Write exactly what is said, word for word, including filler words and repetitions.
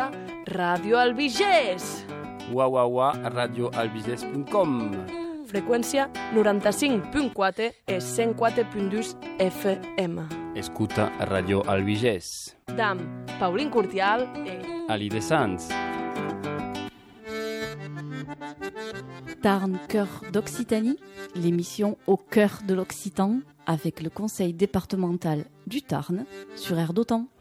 escuta Radio Albigès. Ua, ua, ua, radio albigès punt com. Freqüència noranta-cinc punt quatre e cent quatre punt dos F M. Escuta Radio Albigès. Dam Pauline Curtial et Ali de Sanz. Tarn, cœur d'Occitanie, l'émission au cœur de l'Occitan avec le conseil départemental du Tarn sur Air d'Otan.